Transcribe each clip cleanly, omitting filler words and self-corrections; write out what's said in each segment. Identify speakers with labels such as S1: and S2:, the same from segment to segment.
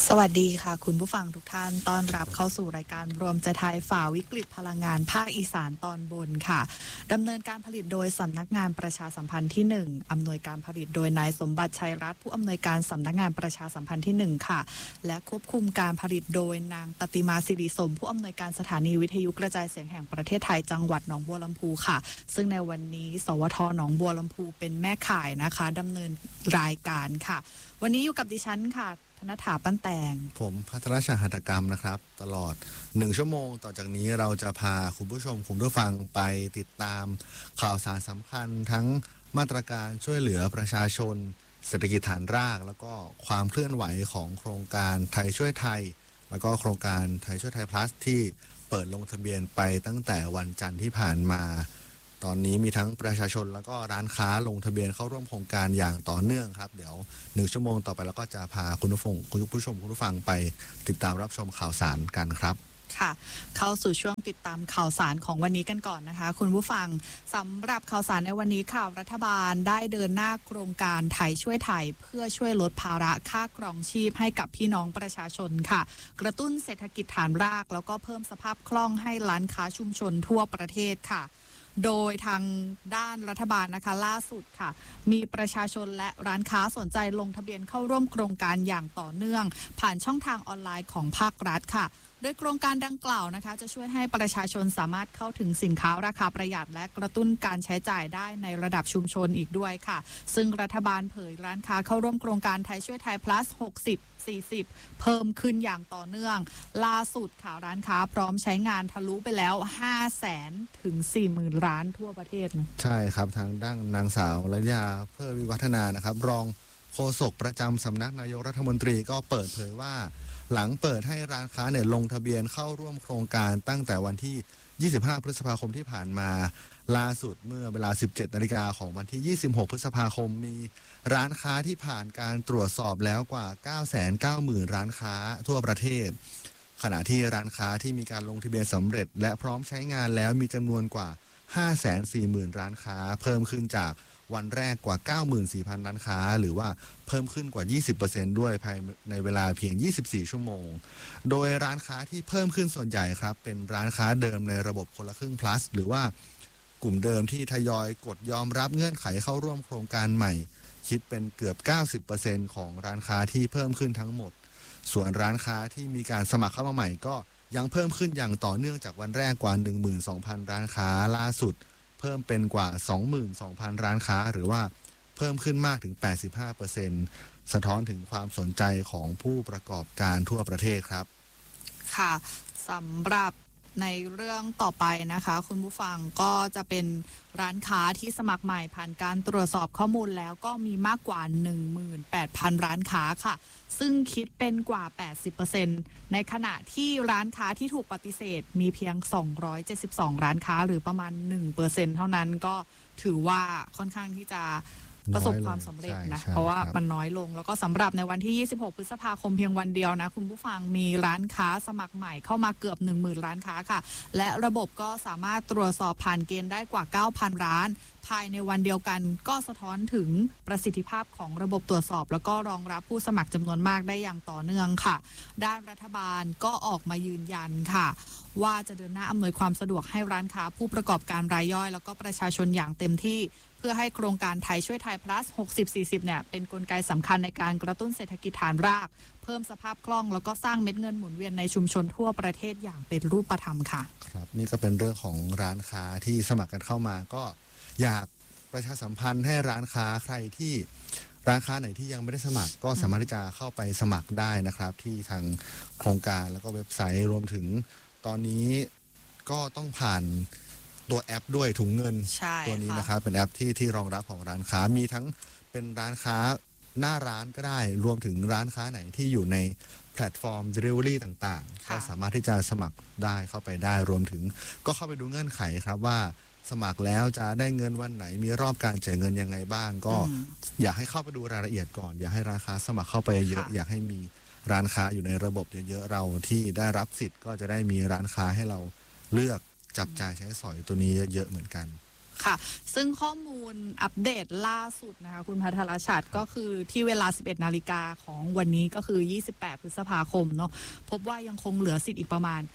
S1: สวัสดีค่ะคุณผู้ฟังทุกท่านต้อนรับเข้าสู่รายการรวมใจไทยฝ่าวิกฤตพลังงานภาคอีสานตอนบนค่ะดำเนินการผลิตโดยสำนักงานประชาสัมพันธ์ที่1อำนวยการผลิตโดยนายสมบัติชัยรัตน์ผู้อำนวยการสำนักงานประชาสัมพันธ์ที่1ค่ะและควบคุมการผลิตโดยนางปฏิมาสิริสมผู้อำนวยการสถานีวิทยุกระจายเสียงแห่งประเทศไทยจังหวัดหนองบัวลำพูค่ะซึ่งในวันนี้สวทหนองบัวลำพูเป็นแม่ข่ายนะคะดำเนินรายการค่ะวันนี้อยู่กับดิฉันค่ะธนถาปั้นแตง
S2: ผมพัทรชาหัตถกรรมนะครับตลอด1ชั่วโมงต่อจากนี้เราจะพาคุณผู้ชมคุณผู้ฟังไปติดตามข่าวสารสำคัญทั้งมาตรการช่วยเหลือประชาชนเศรษฐกิจฐานรากแล้วก็ความเคลื่อนไหวของโครงการไทยช่วยไทยแล้วก็โครงการไทยช่วยไทย plus ที่เปิดลงทะเบียนไปตั้งแต่วันจันทร์ที่ผ่านมาตอนนี้มีทั้งประชาชนแล้วก็ร้านค้าลงทะเบียนเข้าร่วมโครงการอย่างต่อเนื่องครับเดี๋ยว1ชั่วโมงต่อไปแล้วก็จะพาคุณผู้ชมคุณผู้ฟังไปติดตามรับชมข่าวสารกันครับ
S1: ค่ะเข้าสู่ช่วงติดตามข่าวสารของวันนี้กันก่อนนะคะคุณผู้ฟังสำหรับข่าวสารในวันนี้ค่ะรัฐบาลได้เดินหน้าโครงการไทยช่วยไทยเพื่อช่วยลดภาระค่าครองชีพให้กับพี่น้องประชาชนค่ะกระตุ้นเศรษฐกิจฐานรากแล้วก็เพิ่มสภาพคล่องให้ร้านค้าชุมชนทั่วประเทศค่ะโดยทางด้านรัฐบาลนะคะล่าสุดค่ะมีประชาชนและร้านค้าสนใจลงทะเบียนเข้าร่วมโครงการอย่างต่อเนื่องผ่านช่องทางออนไลน์ของภาครัฐค่ะโดยโครงการดังกล่าวนะคะจะช่วยให้ประชาชนสามารถเข้าถึงสินค้าราคาประหยัดและกระตุ้นการใช้จ่ายได้ในระดับชุมชนอีกด้วยค่ะซึ่งรัฐบาลเผยร้านค้าเข้าร่วมโครงการไทยช่วยไทย plus 60-40เพิ่มขึ้นอย่างต่อเนื่องล่าสุดค่ะร้านค้าพร้อมใช้งานทะลุไปแล้ว 500,000 ถึง 40,000 ร้านทั่วประเทศนะ
S2: ใช่ครับทางด้านนางสาวรัตยาเพื่อวิวัฒนานะครับรองโฆษกประจำสำนักนายกรัฐมนตรีก็เปิดเผยว่าหลังเปิดให้ร้านค้าเนี่ยลงทะเบียนเข้าร่วมโครงการตั้งแต่วันที่ 25 พฤษภาคมที่ผ่านมาล่าสุดเมื่อเวลา 17 นาฬิกาของวันที่ 26 พฤษภาคมมีร้านค้าที่ผ่านการตรวจสอบแล้วกว่า 990,000 ร้านค้าทั่วประเทศขณะที่ร้านค้าที่มีการลงทะเบียนสำเร็จและพร้อมใช้งานแล้วมีจำนวนกว่า 540,000 ร้านค้าเพิ่มขึ้นจากวันแรกกว่า 94,000 ร้านค้าหรือว่าเพิ่มขึ้นกว่า 20% ด้วยภายในเวลาเพียง 24 ชั่วโมงโดยร้านค้าที่เพิ่มขึ้นส่วนใหญ่ครับเป็นร้านค้าเดิมในระบบคนละครึ่ง plus หรือว่ากลุ่มเดิมที่ทยอยกดยอมรับเงื่อนไขเข้าร่วมโครงการใหม่คิดเป็นเกือบ 90% ของร้านค้าที่เพิ่มขึ้นทั้งหมดส่วนร้านค้าที่มีการสมัครเข้ามาใหม่ก็ยังเพิ่มขึ้นอย่างต่อเนื่องจากวันแรกกว่า 12,000 ร้านค้าล่าสุดเพิ่มเป็นกว่า 22,000 ร้านค้าหรือว่าเพิ่มขึ้นมากถึง 85%สะท้อนถึงความสนใจของผู้ประกอบการทั่วประเทศครับ
S1: ค่ะสำหรับในเรื่องต่อไปนะคะคุณผู้ฟังก็จะเป็นร้านค้าที่สมัครใหม่ผ่านการตรวจสอบข้อมูลแล้วก็มีมากกว่า 18,000 ร้านค้าค่ะซึ่งคิดเป็นกว่า 80% ในขณะที่ร้านค้าที่ถูกปฏิเสธมีเพียง 272 ร้านค้าหรือประมาณ 1% เท่านั้นก็ถือว่าค่อนข้างที่จะประสบความสำเร็จนะเพราะว่ามันน้อยลงแล้วก็สำหรับในวันที่ 26 พฤษภาคมเพียงวันเดียวนะคุณผู้ฟังมีร้านค้าสมัครใหม่เข้ามาเกือบ 10,000 ร้านค้าค่ะและระบบก็สามารถตรวจสอบผ่านเกณฑ์ได้กว่า 9,000 ร้านภายในวันเดียวกันก็สะท้อนถึงประสิทธิภาพของระบบตรวจสอบแล้วก็รองรับผู้สมัครจำนวนมากได้อย่างต่อเนื่องค่ะด้านรัฐบาลก็ออกมายืนยันค่ะว่าจะเดินหน้าอำนวยความสะดวกให้ร้านค้าผู้ประกอบการรายย่อยแล้วก็ประชาชนอย่างเต็มที่เพื่อให้โครงการไทยช่วยไทย plus 60-40เนี่ยเป็นกลไกสำคัญในการกระตุ้นเศรษฐกิจฐานรากเพิ่มสภาพคล่องแล้วก็สร้างเม็ดเงินหมุนเวียนในชุมชนทั่วประเทศอย่างเป็นรูปธรรมค่ะ
S2: ครับนี่ก็เป็นเรื่องของร้านค้าที่สมัครกันเข้ามาก็อยากประชาสัมพันธ์ให้ร้านค้าใครที่ร้านค้าไหนที่ยังไม่ได้สมัครก็สามารถที่จะเข้าไปสมัครได้นะครับที่ทางโครงการแล้วก็เว็บไซต์รวมถึงตอนนี้ก็ต้องผ่านตัวแอปด้วยถุงเงินตัวนี้นะครับเป็นแอปที่รองรับของร้านค้ามีทั้งเป็นร้านค้าหน้าร้านก็ได้รวมถึงร้านค้าไหนที่อยู่ในแพลตฟอร์ม delivery ต่างๆก็สามารถที่จะสมัครได้เข้าไปได้รวมถึงก็เข้าไปดูเงื่อนไขครับว่าสมัครแล้วจะได้เงินวันไหนมีรอบการจ่ายเงินยังไงบ้างก็อยากให้เข้าไปดูรายละเอียดก่อนอยากให้ร้านค้าสมัครเข้าไปเยอะอยากให้มีร้านค้าอยู่ในระบบเยอะๆเราที่ได้รับสิทธิ์ก็จะได้มีร้านค้าให้เราเลือกจับจ่ายใช้สอยตัวนี้เยอะๆเหมือนกัน
S1: ค่ะซึ่งข้อมูลอัปเดตล่าสุดนะคะคุณพัทรชัดก็คือที่เวลา 11 นาฬิกาของวันนี้ก็คือ 28 พฤษภาคมเนาะพบว่ายังคงเหลือสิทธิ์อีกประมาณ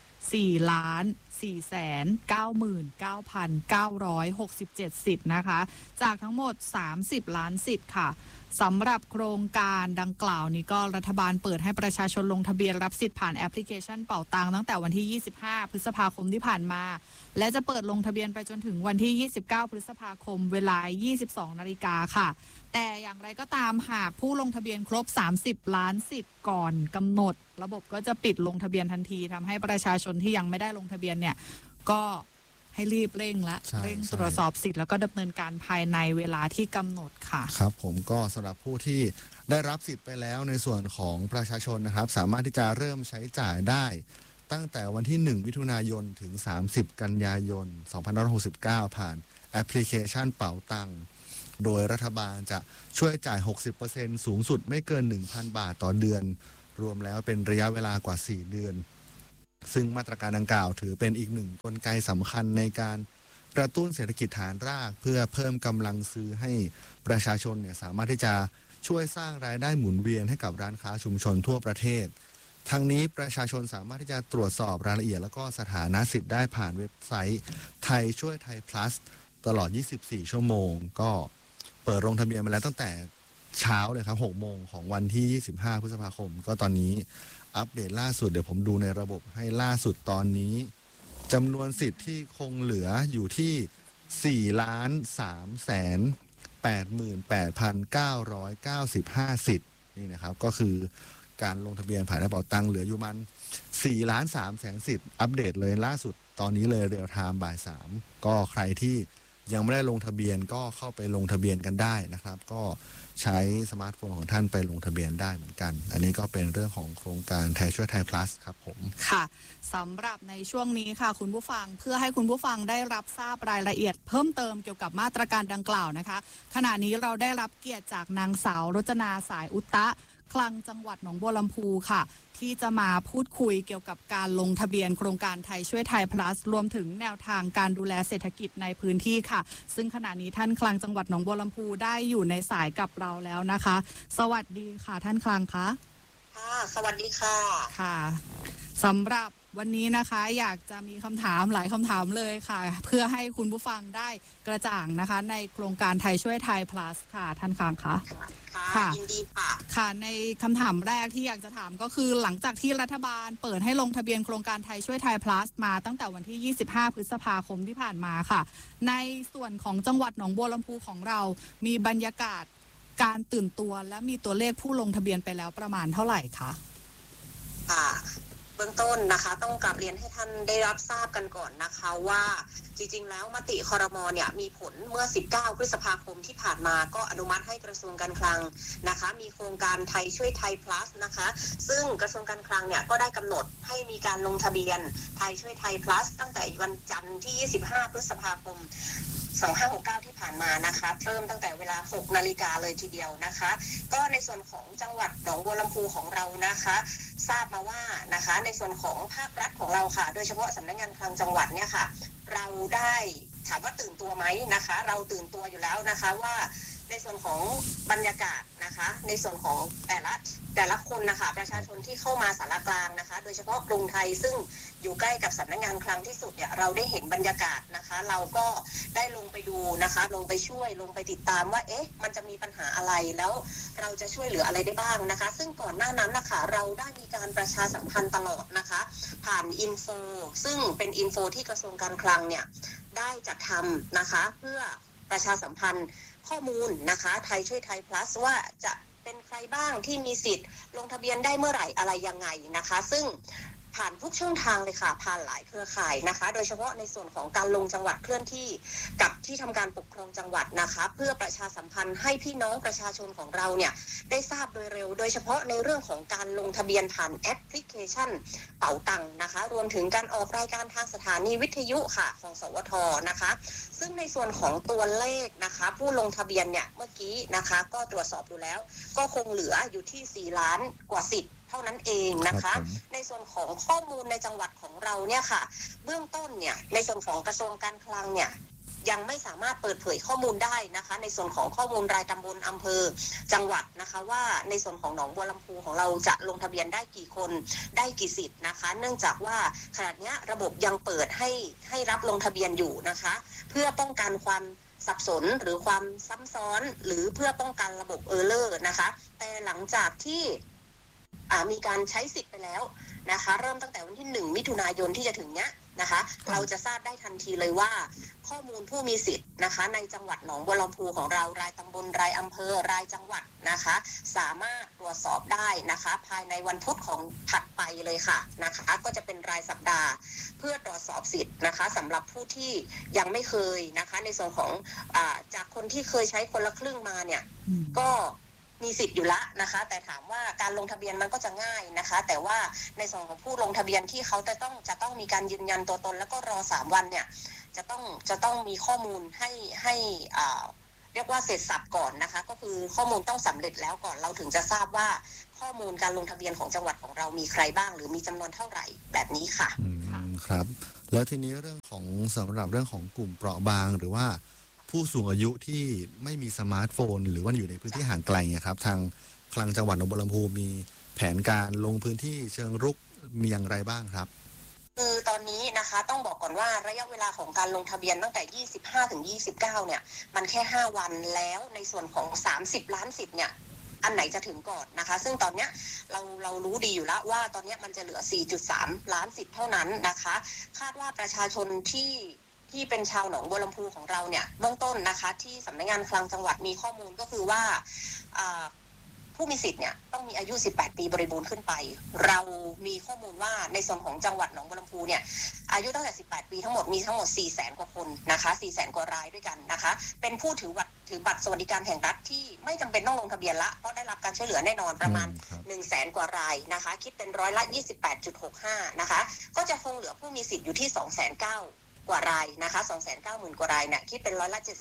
S1: 4,499,967 สิทธิ์นะคะจากทั้งหมด 30 ล้านสิทธิ์ค่ะสำหรับโครงการดังกล่าวนี้ก็รัฐบาลเปิดให้ประชาชนลงทะเบียนรับสิทธิ์ผ่านแอปพลิเคชันเป่าตังตั้งแต่วันที่ 25 พฤษภาคมที่ผ่านมาและจะเปิดลงทะเบียนไปจนถึงวันที่ 29 พฤษภาคมเวลา 22 นาฬิกาค่ะแต่อย่างไรก็ตามหากผู้ลงทะเบียนครบ 30 ล้านสิทธิ์ก่อนกำหนดระบบก็จะปิดลงทะเบียนทันทีทำให้ประชาชนที่ยังไม่ได้ลงทะเบียนเนี่ยก็ให้รีบเร่งละเร่งตรวจสอบสิทธิ์แล้วก็ดำเนินการภายในเวลาที่กำหนดค่ะ
S2: ครับผมก็สำหรับผู้ที่ได้รับสิทธิ์ไปแล้วในส่วนของประชาชนนะครับสามารถที่จะเริ่มใช้จ่ายได้ตั้งแต่วันที่ 1 มิถุนายนถึง 30 กันยายน 2569 ผ่านแอปพลิเคชันเป๋าตังโดยรัฐบาลจะช่วยจ่าย 60% สูงสุดไม่เกิน 1,000 บาทต่อเดือนรวมแล้วเป็นระยะเวลากว่า 4 เดือนซึ่งมาตรการดังกล่าวถือเป็นอีกหนึ่งกลไกสำคัญในการกระตุ้นเศรษฐกิจฐานรากเพื่อเพิ่มกำลังซื้อให้ประชาชนเนี่ยสามารถที่จะช่วยสร้างรายได้หมุนเวียนให้กับร้านค้าชุมชนทั่วประเทศทั้งนี้ประชาชนสามารถที่จะตรวจสอบรายละเอียดแล้วก็สถานะสิทธิ์ได้ผ่านเว็บไซต์ไทยช่วยไทย plus ตลอด 24 ชั่วโมงก็เปิดลงทะเบียนมาแล้วตั้งแต่เช้าเลยครับ 6 โมงของวันที่ 25 พฤษภาคมก็ตอนนี้อัปเดตล่าสุดเดี๋ยวผมดูในระบบให้ล่าสุดตอนนี้จำนวนสิทธิ์ที่คงเหลืออยู่ที่ 4,388,995 สิทธิ์นี่นะครับก็คือการลงทะเบียนผ่านกระเป๋าตังค์เหลืออยู่มัน4,300,000 สิทธิ์อัปเดตเลยล่าสุดตอนนี้เลยเรียลไทม์บ่าย 3ก็ใครที่ยังไม่ได้ลงทะเบียนก็เข้าไปลงทะเบียนกันได้นะครับก็ใช้สมาร์ทโฟนของท่านไปลงทะเบียนได้เหมือนกันอันนี้ก็เป็นเรื่องของโครงการไทยช่วยไทย plus ครับผม
S1: ค่ะสำหรับในช่วงนี้ค่ะคุณผู้ฟังเพื่อให้คุณผู้ฟังได้รับทราบรายละเอียดเพิ่มเติมเกี่ยวกับมาตรการดังกล่าวนะคะขณะนี้เราได้รับเกียรติจากนางสาวรจนาสายอุตตะคลังจังหวัดหนองบัวลำพูค่ะที่จะมาพูดคุยเกี่ยวกับการลงทะเบียนโครงการไทยช่วยไทย plus รวมถึงแนวทางการดูแลเศรษฐกิจในพื้นที่ค่ะซึ่งขณะนี้ท่านคลังจังหวัดหนองบัวลำพูได้อยู่ในสายกับเราแล้วนะคะสวัสดีค่ะท่านคลังคะ
S3: ค่ะสวัสดีค่ะ
S1: ค่ะสำหรับวันนี้นะคะอยากจะมีคำถามหลายคำถามเลยค่ะเพื่อให้คุณผู้ฟังได้กระจ่างนะคะในโครงการไทยช่วยไทย plus ค่ะท่านคลังคะ
S3: ค่ะยินดีค่ะ
S1: ค่ะในคำถามแรกที่อยากจะถามก็คือหลังจากที่รัฐบาลเปิดให้ลงทะเบียนโครงการไทยช่วยไทย plus มาตั้งแต่วันที่ 25 พฤษภาคมที่ผ่านมาค่ะในส่วนของจังหวัดหนองบัวลำพูของเรามีบรรยากาศการตื่นตัวและมีตัวเลขผู้ลงทะเบียนไปแล้วประมาณเท่าไหร่คะ
S3: เบื้องต้นนะคะต้องกลับเรียนให้ท่านได้รับทราบกันก่อนนะคะว่าจริงๆแล้วมติครม.เนี่ยมีผลเมื่อ 19 พฤษภาคมที่ผ่านมาก็อนุมัติให้กระทรวงการคลังนะคะมีโครงการไทยช่วยไทย plus นะคะซึ่งกระทรวงการคลังเนี่ยก็ได้กำหนดให้มีการลงทะเบียนไทยช่วยไทย plus ตั้งแต่วันจันทร์ที่ 25 พฤษภาคม 2569 ที่ผ่านมานะคะเริ่มตั้งแต่เวลา 6 นาฬิกาเลยทีเดียวนะคะก็ในส่วนของจังหวัดหนองบัวลำพูของเรานะคะทราบมาว่านะคะในส่วนของภาครัฐของเราค่ะโดยเฉพาะสำนักงานคลังจังหวัดเนี่ยค่ะเราได้ถามว่าตื่นตัวไหมนะคะเราตื่นตัวอยู่แล้วนะคะว่าในส่วนของบรรยากาศนะคะในส่วนของแต่ละคนนะคะประชาชนที่เข้ามาสารกลางนะคะโดยเฉพาะกรุงไทยซึ่งอยู่ใกล้กับสำนักงานคลังที่สุดเนี่ยเราได้เห็นบรรยากาศนะคะเราก็ได้ลงไปดูนะคะลงไปช่วยลงไปติดตามว่ามันจะมีปัญหาอะไรแล้วเราจะช่วยเหลืออะไรได้บ้างนะคะซึ่งก่อนหน้านั้นนะคะเราได้มีการประชาสัมพันธ์ตลอดนะคะผ่านอินโฟซึ่งเป็นอินโฟที่กระทรวงการคลังเนี่ยได้จัดทำนะคะเพื่อประชาสัมพันธ์ข้อมูลนะคะไทยช่วยไทย plus ว่าจะเป็นใครบ้างที่มีสิทธิ์ลงทะเบียนได้เมื่อไหร่อะไรยังไงนะคะซึ่งผ่านทุกช่องทางเลยค่ะผ่านหลายเครือข่ายนะคะโดยเฉพาะในส่วนของการลงจังหวัดเคลื่อนที่กับที่ทำการปกครองจังหวัดนะคะเพื่อประชาสัมพันธ์ให้พี่น้องประชาชนของเราเนี่ยได้ทราบโดยเร็วโดยเฉพาะในเรื่องของการลงทะเบียนผ่านแอปพลิเคชันเป๋าตังค์นะคะรวมถึงการออกรายการทางสถานีวิทยุค่ะของสวทนะคะซึ่งในส่วนของตัวเลขนะคะผู้ลงทะเบียนเนี่ยเมื่อกี้นะคะก็ตรวจสอบดูแล้วก็คงเหลืออยู่ที่4 ล้านกว่าสิทธิ์เท่านั้นเองนะคะในส่วนของข้อมูลในจังหวัดของเราเนี่ยค่ะเบื้องต้นเนี่ยในส่วนของกระทรวงการคลังเนี่ยยังไม่สามารถเปิดเผยข้อมูลได้นะคะในส่วนของข้อมูลรายตำบลอำเภอจังหวัดนะคะว่าในส่วนของหนองบัวลำพูของเราจะลงทะเบียนได้กี่คนได้กี่สิทธิ์นะคะเนื่องจากว่าขณะนี้ระบบยังเปิดให้รับลงทะเบียนอยู่นะคะเพื่อป้องกันความสับสนหรือความซ้ำซ้อนหรือเพื่อป้องกันระบบเออร์เลอร์นะคะแต่หลังจากที่มีการใช้สิทธิ์ไปแล้วนะคะเริ่มตั้งแต่วันที่1 มิถุนายนที่จะถึงเนี้ยนะคะเราจะทราบได้ทันทีเลยว่าข้อมูลผู้มีสิทธิ์นะคะในจังหวัดหนองบัวลำพูของเรารายตำบลรายอำเภอรายจังหวัดนะคะสามารถตรวจสอบได้นะคะภายในวันพุธของถัดไปเลยค่ะนะคะก็จะเป็นรายสัปดาห์เพื่อตรวจสอบสิทธิ์นะคะสำหรับผู้ที่ยังไม่เคยนะคะในส่วนของจากคนที่เคยใช้คนละครึ่งมาเนี่ยก็มีสิทธิ์อยู่ละนะคะแต่ถามว่าการลงทะเบียนมันก็จะง่ายนะคะแต่ว่าในส่วนของผู้ลงทะเบียนที่เขาจะต้องมีการยืนยันตัวตนแล้วก็รอ3 วันเนี่ยจะต้องมีข้อมูลให้เรียกว่าเสร็จสับก่อนนะคะก็คือข้อมูลต้องสำเร็จแล้วก่อนเราถึงจะทราบว่าข้อมูลการลงทะเบียนของจังหวัดของเรามีใครบ้างหรือมีจำนวนเท่าไหร่แบบนี้ค่ะ
S2: ครับแล้วทีนี้เรื่องของสำหรับเรื่องของกลุ่มเปราะบางหรือว่าผู้สูงอายุที่ไม่มีสมาร์ทโฟนหรือว่าอยู่ในพื้นที่ห่างไกลเนี่ยครับทางคลังจังหวัดหนองบัวลำพูมีแผนการลงพื้นที่เชิงรุกมีอย่างไรบ้างครับ
S3: คือตอนนี้นะคะต้องบอกก่อนว่าระยะเวลาของการลงทะเบียนตั้งแต่25 ถึง 29เนี่ยมันแค่5 วันแล้วในส่วนของ30 ล้านสิทธิ์เนี่ยอันไหนจะถึงก่อนนะคะซึ่งตอนเนี้ยเรารู้ดีอยู่แล้วว่าตอนนี้มันจะเหลือ 4.3 ล้านสิทธิ์เท่านั้นนะคะคาดว่าประชาชนที่เป็นชาวหนองบัวลำพูของเราเนี่ยเบื้องต้นนะคะที่สำนักงานคลังจังหวัดมีข้อมูลก็คือว่าผู้มีสิทธิ์เนี่ยต้องมีอายุ18 ปีบริบูรณ์ขึ้นไปเรามีข้อมูลว่าในส่วนของจังหวัดหนองบัวลำพูเนี่ยอายุตั้งแต่18 ปีทั้งหมดมีทั้งหมด 400,000 กว่าคนนะคะ400,000 กว่ารายด้วยกันนะคะเป็นผู้ถือบัตรสวัสดิการแห่งรัฐที่ไม่จำเป็นต้องลงทะเบียนละเพราะได้รับการช่วยเหลือแน่นอนประมาณ 100,000 กว่ารายนะคะคิดเป็น28.65%นะคะก็จะคงเหลือผู้มีสิทธิ์อยู่ที่209,000 กว่ารายนะคะ 290,000 กว่ารายเนี่ยคิดเป็น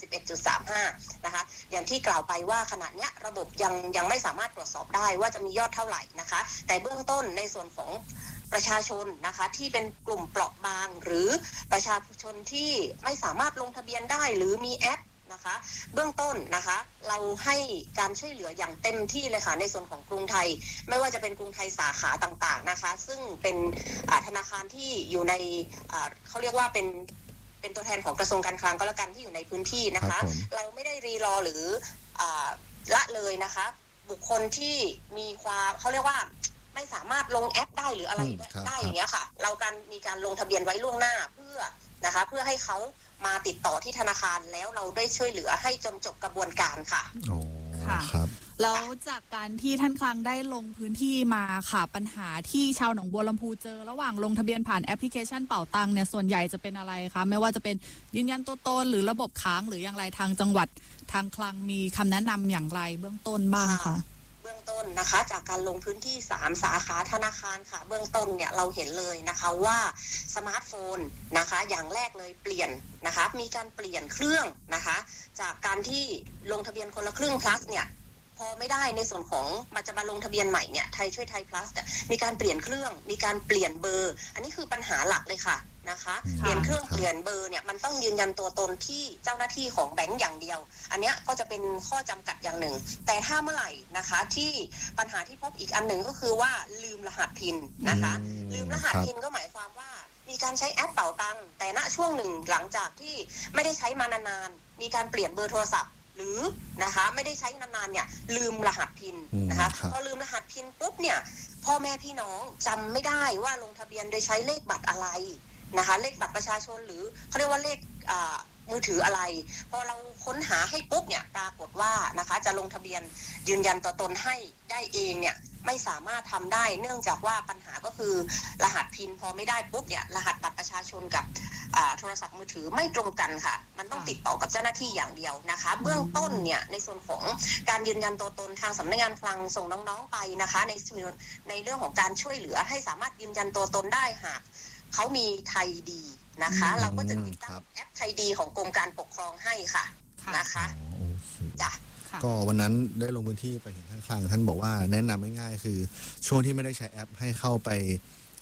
S3: 71.35%นะคะอย่างที่กล่าวไปว่าขณะเนี้ยระบบยังไม่สามารถตรวจสอบได้ว่าจะมียอดเท่าไหร่นะคะแต่เบื้องต้นในส่วนของประชาชนนะคะที่เป็นกลุ่มเปราะบางหรือประชาชนที่ไม่สามารถลงทะเบียนได้หรือมีแอปนะคะเบื้องต้นนะคะเราให้การช่วยเหลืออย่างเต็มที่เลยค่ะในส่วนของกรุงไทยไม่ว่าจะเป็นกรุงไทยสาขาต่างๆนะคะซึ่งเป็นธนาคารที่อยู่ในเขาเรียกว่าเป็นตัวแทนของกระทรวงการคลังก็แล้วกันที่อยู่ในพื้นที่นะคะเราไม่ได้รีรอหรือละเลยนะคะบุคคลที่มีความเขาเรียกว่าไม่สามารถลงแอปได้หรืออะไรได้อย่างเงี้ยค่ะเรามีการลงทะเบียนไว้ล่วงหน้าเพื่อให้เขามาติดต่อที่ธนาคารแล้วเราได้ช่วยเหลือให้จนจบกระบวนการค่ะ
S1: ค่ะแล้วจากการที่ท่านคลังได้ลงพื้นที่มาค่ะปัญหาที่ชาวหนองบัวลำพูเจอระหว่างลงทะเบียนผ่านแอปพลิเคชันเป๋าตังเนี่ยส่วนใหญ่จะเป็นอะไรคะไม่ว่าจะเป็นยืนยันตัวตนหรือระบบค้างหรืออย่างไรทางจังหวัดทางคลังมีคำแนะนำอย่างไรเบื้องต้นบ้างคะ
S3: เบื้องต้นนะคะจากการลงพื้นที่3 สาขาธนาคารค่ะเบื้องต้นเนี่ยเราเห็นเลยนะคะว่าสมาร์ทโฟนนะคะอย่างแรกเลยเปลี่ยนนะคะมีการเปลี่ยนเครื่องนะคะจากการที่ลงทะเบียนคนละครึ่ง plus เนี่ยพอไม่ได้ในส่วนของมันจะมาลงทะเบียนใหม่เนี่ยไทยช่วยไทย plus มีการเปลี่ยนเครื่องมีการเปลี่ยนเบอร์อันนี้คือปัญหาหลักเลยค่ะนะคะเปลี่ยนเครื่องเปลี่ยนเบอร์เนี่ยมันต้องยืนยันตัวตนที่เจ้าหน้าที่ของแบงก์อย่างเดียวอันนี้ก็จะเป็นข้อจำกัดอย่างหนึ่งแต่ถ้าเมื่อไหร่นะคะที่ปัญหาที่พบอีกอันหนึ่งก็คือว่าลืมรหัสพินนะคะลืมรหัสพินก็หมายความว่ามีการใช้แอปเป๋าตังแต่ณช่วงหนึ่งหลังจากที่ไม่ได้ใช้มานานๆมีการเปลี่ยนเบอร์โทรศัพท์หรือนะคะไม่ได้ใช้นานๆเนี่ยลืมรหัสพินนะคะพอลืมรหัสพินปุ๊บเนี่ยพ่อแม่พี่น้องจำไม่ได้ว่าลงทะเบียนโดยใช้เลขบัตรอะไรนะคะเลขบัตรประชาชนหรือเขาเรียกว่าเลขมือถืออะไรพอเราค้นหาให้ปุ๊บเนี่ยปรากฏว่านะคะจะลงทะเบียนยืนยันตัวตนให้ได้เองเนี่ยไม่สามารถทำได้เนื่องจากว่าปัญหาก็คือรหัสพินพอไม่ได้ปุ๊บเนี่ยรหัสบัตรประชาชนกับโทรศัพท์มือถือไม่ตรงกันค่ะมันต้องติดต่อกับเจ้าหน้าที่อย่างเดียวนะคะเบื้องต้นเนี่ยในส่วนของการยืนยันตัวตนทางสำนักงานคลังส่งน้องๆไปนะคะในเรื่องของการช่วยเหลือให้สามารถยืนยันตัวตนได้หากเขามีไทยดีนะคะเราก็จะติดตั้งแอปไทยดีของกรมการปกครองให้ค่ะนะคะจ้ะ
S2: ก็วันนั้นได้ลงพื้นที่ไปเห็นท่านคลังท่านบอกว่าแนะนำง่ายๆคือช่วงที่ไม่ได้ใช้แอปให้เข้าไป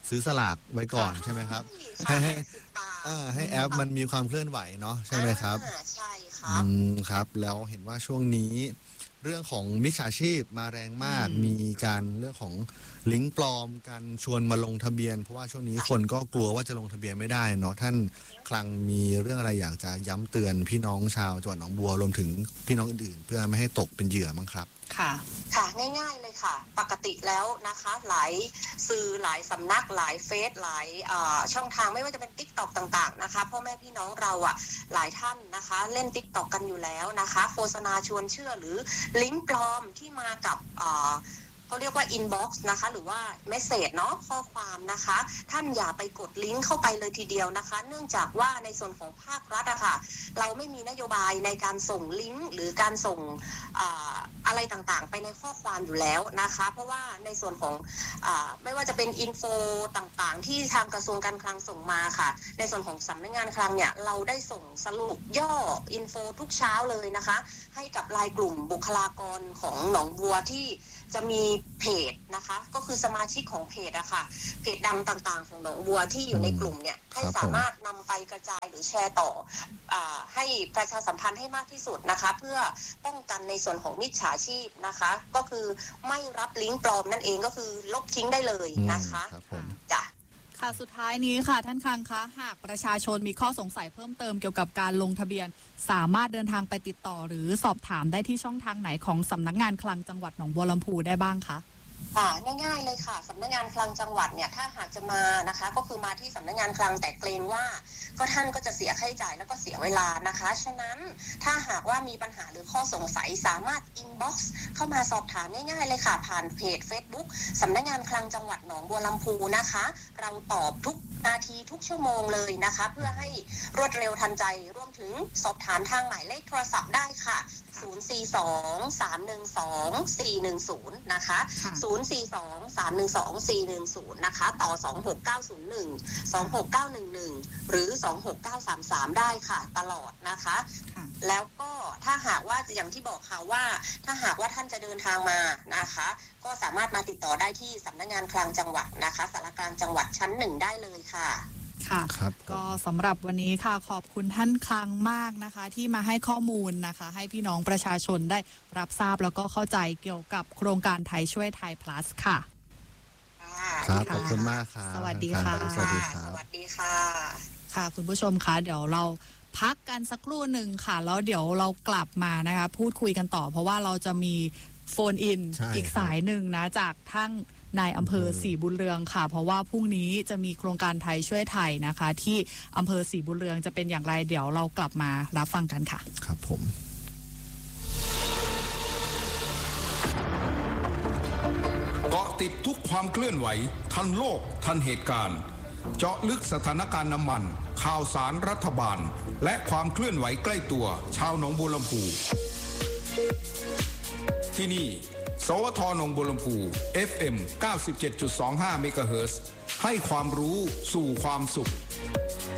S2: ซื้อสลากไว้ก่อนใช่ไหมครับให้ให้แอปมันมีความเคลื่อนไหวเนาะใช่ไหมครับ
S3: ใช่ครับ
S2: ครับแล้วเห็นว่าช่วงนี้เรื่องของมิจฉาชีพมาแรงมากมีการเรื่องของลิงก์ปลอมการชวนมาลงทะเบียนเพราะว่าช่วงนี้คนก็กลัวว่าจะลงทะเบียนไม่ได้เนาะท่านคลังมีเรื่องอะไรอยากจะย้ำเตือนพี่น้องชาวจังหวัดหนองบัวรวมถึงพี่น้องอื่นๆเพื่อไม่ให้ตกเป็นเหยื่อมั้งครับ
S3: ค่ะง่ายๆเลยค่ะปกติแล้วนะคะหลายสื่อหลายสำนักหลายเฟซหลายช่องทางไม่ว่าจะเป็น TikTok ต่างๆนะคะพ่อแม่พี่น้องเราหลายท่านนะคะเล่น TikTok กันอยู่แล้วนะคะโฆษณาชวนเชื่อหรือลิงก์ปลอมที่มากับเขาเรียกว่า inbox นะคะหรือว่า message เนาะข้อความนะคะท่านอย่าไปกดลิงก์เข้าไปเลยทีเดียวนะคะเนื่องจากว่าในส่วนของภาครัฐค่ะเราไม่มีนโยบายในการส่งลิงก์หรือการส่งอะไรต่างๆไปในข้อความอยู่แล้วนะคะเพราะว่าในส่วนของไม่ว่าจะเป็นอินโฟต่างๆที่ทางกระทรวงการคลังส่งมาค่ะในส่วนของสำนักงานคลังเนี่ยเราได้ส่งสรุปย่ออินโฟทุกเช้าเลยนะคะให้กับรายกลุ่มบุคลากรของหนองบัวที่จะมีเพจนะคะก็คือสมาชิกของเพจอะค่ะเพจดังต่างๆของหนองบัวที่อยู่ในกลุ่มเนี่ยให้สามารถนำไปกระจายหรือแชร์ต่อให้ประชาสัมพันธ์ให้มากที่สุดนะคะเพื่อป้องกันในส่วนของมิจฉาชีพนะคะก็คือไม่รับลิงก์ปลอมนั่นเองก็คือลบทิ้งได้เลยนะคะจ้ะ
S1: ค่ะสุดท้ายนี้ค่ะท่านคลังคะหากประชาชนมีข้อสงสัยเพิ่มเติมเกี่ยวกับการลงทะเบียนสามารถเดินทางไปติดต่อหรือสอบถามได้ที่ช่องทางไหนของสำนักงานคลังจังหวัดหนองบัวลำพูได้บ้างคะ
S3: ง่ายๆเลยค่ะสำนักงานคลังจังหวัดเนี่ยถ้าหากจะมานะคะก็คือมาที่สำนักงานคลังแต่เกรงว่าก็ท่านก็จะเสียค่าใช้จ่ายแล้วก็เสียเวลานะคะฉะนั้นถ้าหากว่ามีปัญหาหรือข้อสงสัยสามารถอินบ็อกซ์เข้ามาสอบถามง่ายๆเลยค่ะผ่านเพจ Facebook สำนักงานคลังจังหวัดหนองบัวลำพูนะคะเราตอบทุกนาทีทุกชั่วโมงเลยนะคะเพื่อให้รวดเร็วทันใจรวมถึงสอบถามทางหมายเลขโทรศัพท์ได้ค่ะ042-312-410นะคะ042-312-410นะคะต่อ26901 26911หรือ26933ได้ค่ะตลอดนะคะแล้วก็ถ้าหากว่าอย่างที่บอกค่ะว่าถ้าหากว่าท่านจะเดินทางมานะคะก็สามารถมาติดต่อได้ที่สำนักงานคลังจังหวัดนะคะสารกลางจังหวัดชั้น1ได้เลยค่ะ
S1: ค่ะก็สำหรับวันนี้ค่ะขอบคุณท่านคลังมากนะคะที่มาให้ข้อมูลนะคะให้พี่น้องประชาชนได้รับทราบแล้วก็เข้าใจเกี่ยวกับโครงการไทยช่วยไทย plus ค่ะ
S2: ครับขอบคุณมากค่ะ
S1: สวัสดีค่ะ
S3: สวัสดีค่ะ
S1: ค่ะคุณผู้ชมคะเดี๋ยวเราพักกันสักครู่หนึ่งค่ะแล้วเดี๋ยวเรากลับมานะคะพูดคุยกันต่อเพราะว่าเราจะมีโฟนอินอีกสายหนึ่งนะจากทั้งนายอำเภอศรีบุญเรืองค่ะเพราะว่าพรุ่งนี้จะมีโครงการไทยช่วยไทยนะคะที่อำเภอศรีบุญเรืองจะเป็นอย่างไรเดี๋ยวเรากลับมารับฟังกันค่ะ
S2: ครับผม
S4: เกาะติดทุกความเคลื่อนไหวทันโลกทันเหตุการณ์เจาะลึกสถานการณ์น้ำมันข่าวสารรัฐบาลและความเคลื่อนไหวใกล้ตัวชาวหนองบัวลำพูที่นี่สวทหนองบัวลำพู FM 97.25 เมกะเฮิรตซ์ให้ความรู้สู่ความสุข